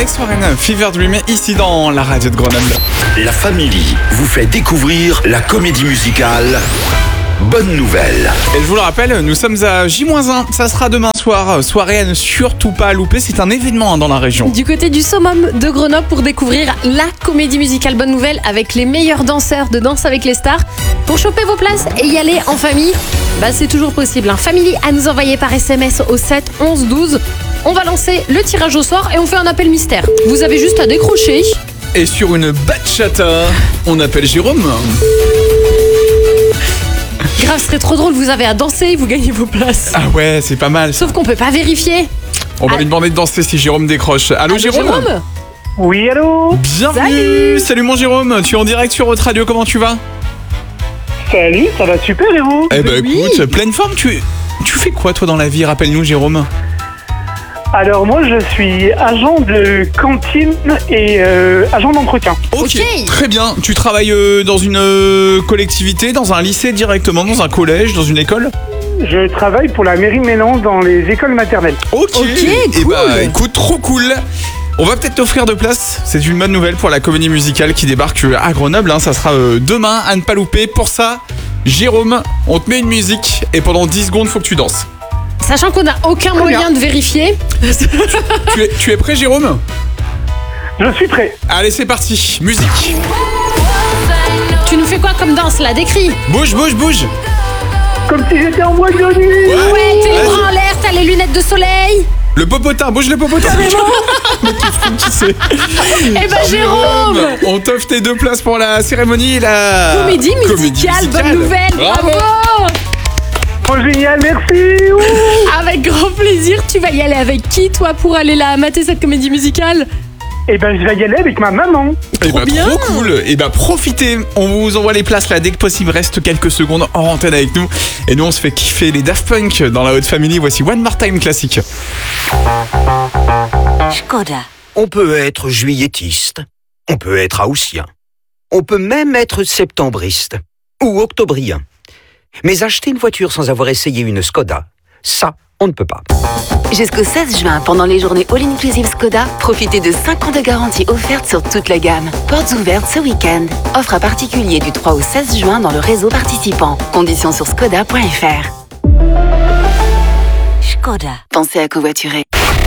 Alex Warren, Fever Dream, ici dans la radio de Grenoble. La Family vous fait découvrir la comédie musicale Bonne Nouvelle. Et je vous le rappelle, nous sommes à J-1, ça sera demain soir, soirée à ne surtout pas louper, c'est un événement dans la région. Du côté du Summum de Grenoble pour découvrir la comédie musicale Bonne Nouvelle avec les meilleurs danseurs de Danse avec les stars. Pour choper vos places et y aller en famille, c'est toujours possible. Family à nous envoyer par SMS au 7 11 12. On va lancer le tirage au sort et on fait un appel mystère. Vous avez juste à décrocher. Et sur une bachata, on appelle Jérôme. Grave, ce serait trop drôle, vous avez à danser, vous gagnez vos places. Ah ouais, c'est pas mal. Sauf qu'on peut pas vérifier. On va lui demander de danser si Jérôme décroche. Allô Jérôme. Oui, allô. Bienvenue. Salut mon Jérôme, tu es en direct sur Haute Radio, comment tu vas? Salut, ça va super et vous? Eh ben Oui. écoute, pleine forme, tu fais quoi toi dans la vie? Rappelle-nous Jérôme. Alors moi je suis agent de cantine et agent d'entretien. Ok, Ok. très bien. Tu travailles dans une collectivité, dans un lycée directement, dans un collège, dans une école? Je travaille pour la mairie de Ménance dans les écoles maternelles. Ok, cool. Écoute, trop cool. On va peut-être t'offrir de places. C'est une bonne nouvelle pour la comédie musicale qui débarque à Grenoble. Ça sera demain à ne pas louper. Pour ça, Jérôme, on te met une musique et pendant 10 secondes, faut que tu danses. Sachant qu'on n'a aucun moyen de vérifier. Tu es prêt, Jérôme? Je suis prêt. Allez, c'est parti. Musique. Tu nous fais quoi comme danse là? Décris. Bouge, bouge, bouge. Comme si j'étais en boîte de nuit. Ouais, t'es les Vas-y. bras en l'air, t'as les lunettes de soleil. Le popotin, bouge le popotin. Qui c'est? Jérôme, On t'offre tes 2 places pour la cérémonie et la comédie musicale, bonne nouvelle, bravo. Oh génial, merci. Ouh. Avec grand plaisir, tu vas y aller avec qui toi pour aller là mater cette comédie musicale? Eh ben je vais y aller avec ma maman. Trop bien. Trop cool. Et profitez. On vous envoie les places là dès que possible. Reste quelques secondes en antenne avec nous. Et nous on se fait kiffer les Daft Punk dans la Haute Family. Voici One More Time classique. Škoda. On peut être juilletiste, on peut être haussien, on peut même être septembriste ou octobrien. Mais acheter une voiture sans avoir essayé une Skoda, ça, on ne peut pas. Jusqu'au 16 juin, pendant les journées All-Inclusive Skoda, profitez de 5 ans de garantie offerte sur toute la gamme. Portes ouvertes ce week-end. Offre à particulier du 3 au 16 juin dans le réseau participant. Conditions sur skoda.fr. Škoda. Pensez à covoiturer.